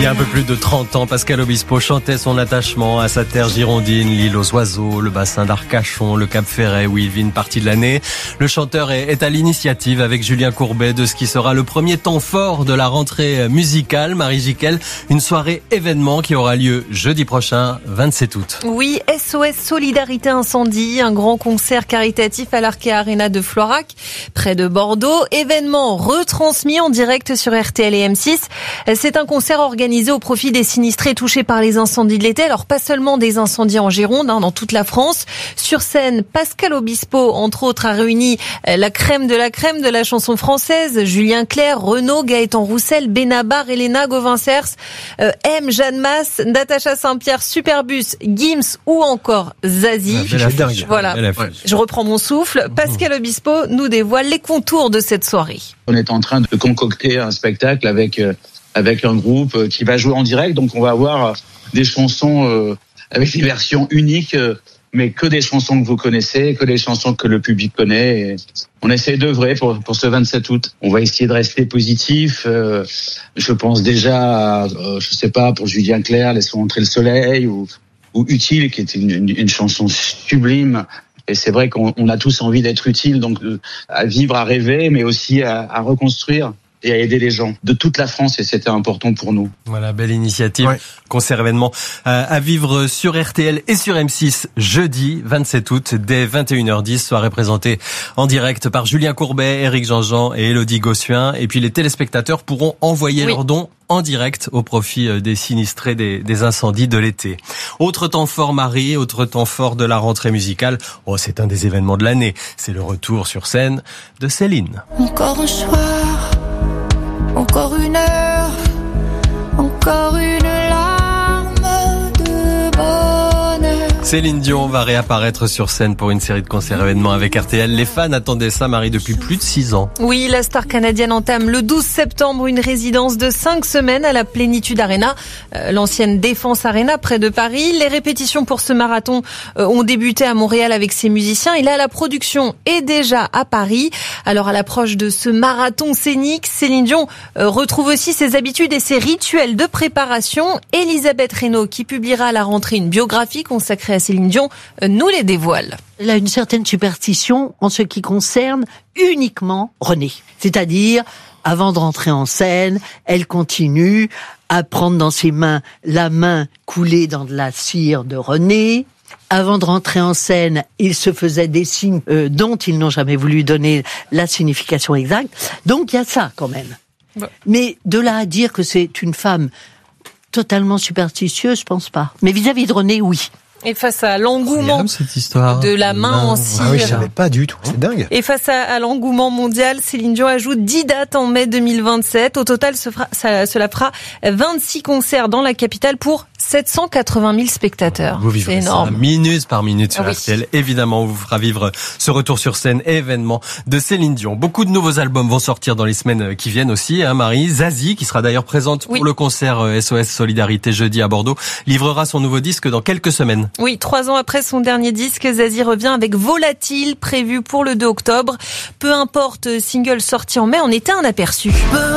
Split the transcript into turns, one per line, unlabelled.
y a un peu plus de 30 ans, Pascal Obispo chantait son attachement à sa terre girondine, l'île aux oiseaux, le bassin d'Arcachon, le Cap Ferret où il vit une partie de l'année. Le chanteur est à l'initiative avec Julien Courbet de ce qui sera le premier temps fort de la rentrée musicale. Marie Jiquel, une soirée événement qui aura lieu jeudi prochain, 27 août.
Oui, SOS Solidarité Incendie, un grand concert caritatif à l'Arkea Arena de Floirac, près de Bordeaux. Événement retransmis en direct sur RTL et M6. C'est un concert organisé au profit des sinistrés touchés par les incendies de l'été. Alors pas seulement des incendies en Gironde, dans toute la France. Sur scène, Pascal Obispo, entre autres, a réuni la crème de la chanson française. Julien Clerc, Renaud, Gaëtan Roussel, Benabar, Elena Gauvain-Cers, M, Jeanne Masse, Natacha Saint-Pierre, Superbus, Gims ou encore Zazie. Voilà, je reprends mon souffle. Pascal Obispo nous dévoile les contours de cette soirée.
On est en train de concocter un spectacle avec un groupe qui va jouer en direct. Donc on va avoir des chansons avec des versions uniques, mais que des chansons que vous connaissez, que des chansons que le public connaît. Et on essaie d'œuvrer pour ce 27 août. On va essayer de rester positif. Je pense déjà à, je sais pas, pour Julien Clerc, Laissons entrer le soleil, ou Utile, qui est une chanson sublime. Et c'est vrai qu'on a tous envie d'être utile, donc à vivre, à rêver, mais aussi à reconstruire et à aider les gens de toute la France, et c'était important pour nous.
Voilà, belle initiative. Ouais. Concert événement à vivre sur RTL et sur M6 jeudi 27 août dès 21h10, soirée présentée en direct par Julien Courbet, Éric Jean-Jean et Élodie Gossuin. Et puis les téléspectateurs pourront envoyer leurs dons en direct au profit des sinistrés des incendies de l'été. Autre temps fort, Marie, autre temps fort de la rentrée musicale. Oh, c'est un des événements de l'année. C'est le retour sur scène de Céline.
Encore un soir, encore une heure, encore une larme de bonheur.
Céline Dion va réapparaître sur scène pour une série de concerts événements avec RTL. Les fans attendaient ça, Marie, depuis plus de 6 ans.
Oui, la star canadienne entame le 12 septembre une résidence de 5 semaines à la Plénitude Arena, l'ancienne Défense Arena près de Paris. Les répétitions pour ce marathon ont débuté à Montréal avec ses musiciens. Et là, la production est déjà à Paris. Alors, à l'approche de ce marathon scénique, Céline Dion retrouve aussi ses habitudes et ses rituels de préparation. Elisabeth Reynaud, qui publiera à la rentrée une biographie consacrée à Céline Dion, nous les dévoile.
Elle a une certaine superstition en ce qui concerne uniquement René. C'est-à-dire, avant de rentrer en scène, elle continue à prendre dans ses mains la main coulée dans de la cire de René. Avant de rentrer en scène, il se faisait des signes dont ils n'ont jamais voulu donner la signification exacte. Donc il y a ça quand même. Ouais. Mais de là à dire que c'est une femme totalement superstitieuse, je pense pas. Mais vis-à-vis de René, oui.
Et face à l'engouement de la main en cire.
Ah oui, je savais pas du tout. C'est dingue.
Et face à l'engouement mondial, Céline Dion ajoute 10 dates en mai 2027. Au total, cela fera 26 concerts dans la capitale pour 780 000 spectateurs.
Vous vivrez ça minute par minute sur RTL. Évidemment, on vous fera vivre ce retour sur scène et événement de Céline Dion. Beaucoup de nouveaux albums vont sortir dans les semaines qui viennent aussi. Marie, Zazie, qui sera d'ailleurs présente pour le concert SOS Solidarité jeudi à Bordeaux, livrera son nouveau disque dans quelques semaines.
Oui, 3 ans après son dernier disque, Zazie revient avec Volatile, prévu pour le 2 octobre. Peu importe, single sorti en mai, en était un aperçu.